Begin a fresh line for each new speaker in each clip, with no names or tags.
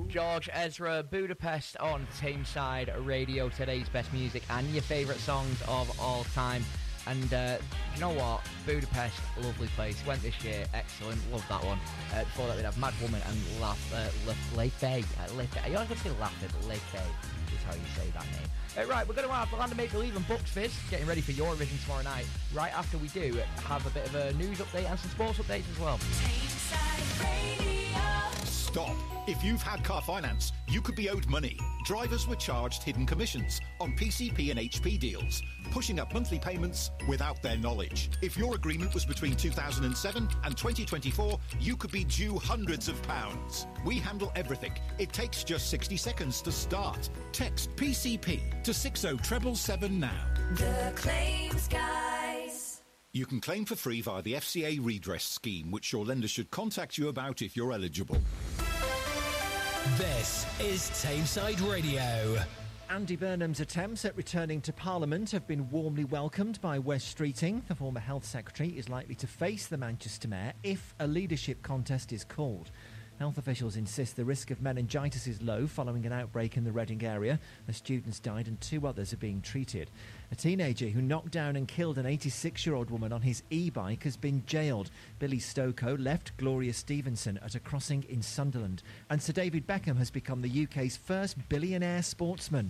George Ezra, Budapest on Tameside Radio, today's best music and your favourite songs of all time. And you know what? Budapest, lovely place. Went this year, excellent. Love that one. Before that, we'd have Mad Woman and Lefe. You always got to say Laugh, but Lefe is how you say that name. Right, we're going to have Land of Make Believe and Bucks Fizz getting ready for Eurovision tomorrow night. Right after we do, have a bit of a news update and some sports updates as well.
Tameside Radio.
Stop. If you've had car finance, you could be owed money. Drivers were charged hidden commissions on PCP and HP deals, pushing up monthly payments without their knowledge. If your agreement was between 2007 and 2024, you could be due hundreds of pounds. We handle everything. It takes just 60 seconds to start. Text PCP to 60777 now.
The Claims Guys.
You can claim for free via the FCA redress scheme, which your lender should contact you about if you're eligible.
This is Tameside Radio.
Andy Burnham's attempts at returning to Parliament have been warmly welcomed by Wes Streeting. The former Health Secretary is likely to face the Manchester Mayor if a leadership contest is called. Health officials insist the risk of meningitis is low following an outbreak in the Reading area. A student's died and 2 others are being treated. A teenager who knocked down and killed an 86-year-old woman on his e-bike has been jailed. Billy Stokoe left Gloria Stevenson at a crossing in Sunderland. And Sir David Beckham has become the UK's first billionaire sportsman.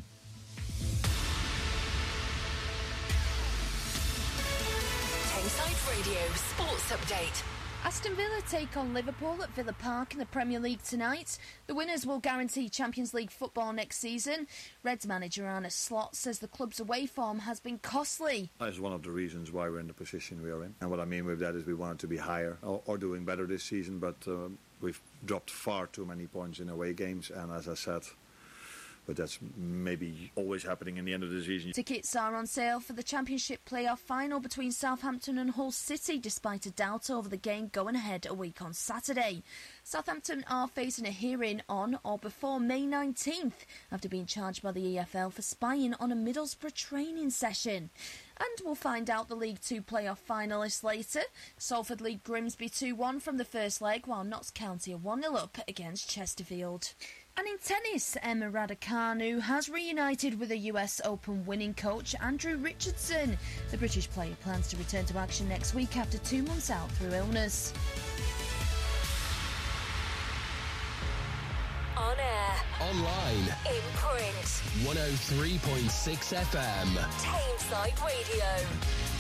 Tameside Radio Sports Update.
Aston Villa take on Liverpool at Villa Park in the Premier League tonight. The winners will guarantee Champions League football next season. Reds manager Arne Slot says the club's away form has been costly.
That's one of the reasons why we're in the position we are in. And what I mean with that is we wanted to be higher or doing better this season, but we've dropped far too many points in away games. And as I said, but that's maybe always happening in the end of the season.
Tickets are on sale for the Championship playoff final between Southampton and Hull City, despite a doubt over the game going ahead a week on Saturday. Southampton are facing a hearing on or before May 19th after being charged by the EFL for spying on a Middlesbrough training session. And we'll find out the League 2 playoff finalists later. Salford lead Grimsby 2-1 from the first leg, while Notts County are 1-0 up against Chesterfield. And in tennis, Emma Raducanu has reunited with the US Open winning coach Andrew Richardson. The British player plans to return to action next week after 2 months out through illness.
On air.
Online.
In print.
103.6 FM.
Tameside Radio.